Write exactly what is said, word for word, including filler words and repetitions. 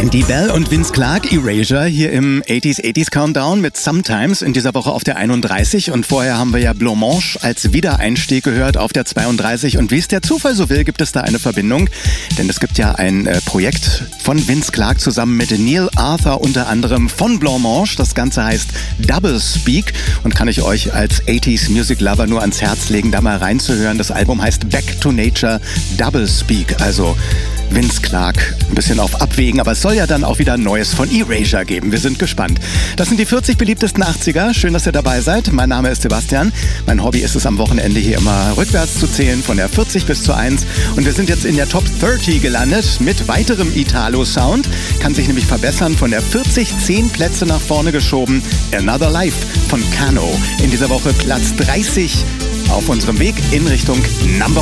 Andy Bell und Vince Clarke, Erasure, hier im achtziger achtziger Countdown mit Sometimes in dieser Woche auf der einunddreißig. Und vorher haben wir ja Blancmange als Wiedereinstieg gehört auf der zweiunddreißig. Und wie es der Zufall so will, gibt es da eine Verbindung. Denn es gibt ja ein äh, Projekt von Vince Clarke zusammen mit Neil Arthur unter anderem von Blancmange. Das Ganze heißt Double Speak und kann ich euch als achtziger Music Lover nur ans Herz legen, da mal reinzuhören. Das Album heißt Back to Nature Double Speak. Also Vince Clarke ein bisschen auf Abwägen, aber es soll ja dann auch wieder Neues von Erasure geben. Wir sind gespannt. Das sind die vierzig beliebtesten achtziger. Schön, dass ihr dabei seid. Mein Name ist Sebastian. Mein Hobby ist es, am Wochenende hier immer rückwärts zu zählen, von der vierzig bis zur eins. Und wir sind jetzt in der Top dreißig gelandet mit weiterem Italo-Sound. Kann sich nämlich verbessern. Von der vierzig zehn Plätze nach vorne geschoben. Another Life von Kano. In dieser Woche Platz dreißig auf unserem Weg in Richtung Number